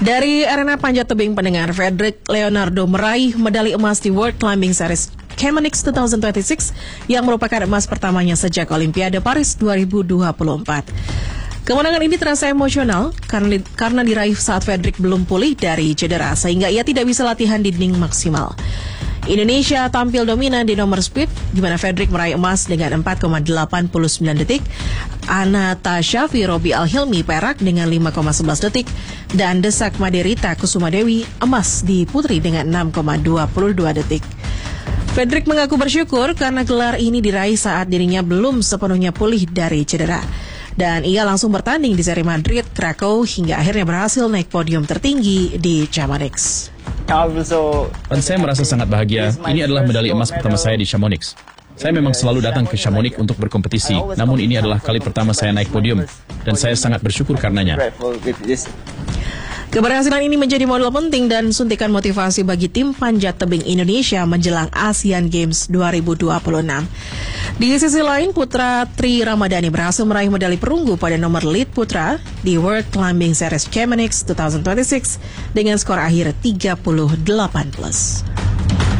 Dari arena panjat tebing pendengar, Frederick Leonardo meraih medali emas di World Climbing Series Chamonix 2026 yang merupakan emas pertamanya sejak Olimpiade Paris 2024. Kemenangan ini terasa emosional karena diraih saat Frederick belum pulih dari cedera sehingga ia tidak bisa latihan di dinding maksimal. Indonesia tampil dominan di nomor speed, di mana Frederick meraih emas dengan 4,89 detik, Anastasia Robi Al-Hilmi perak dengan 5,11 detik, dan Desak Maderita Kusuma Dewi emas di putri dengan 6,22 detik. Frederick mengaku bersyukur karena gelar ini diraih saat dirinya belum sepenuhnya pulih dari cedera. Dan ia langsung bertanding di seri Madrid, Krakow, hingga akhirnya berhasil naik podium tertinggi di Chamonix. Dan saya merasa sangat bahagia. Ini adalah medali emas pertama saya di Chamonix. Saya memang selalu datang ke Chamonix untuk berkompetisi, namun ini adalah kali pertama saya naik podium, dan saya sangat bersyukur karenanya. Keberhasilan ini menjadi modal penting dan suntikan motivasi bagi tim panjat tebing Indonesia menjelang Asian Games 2026. Di sisi lain, putra Tri Ramadhani berhasil meraih medali perunggu pada nomor lead putra di World Climbing Series Chamonix 2026 dengan skor akhir 38+.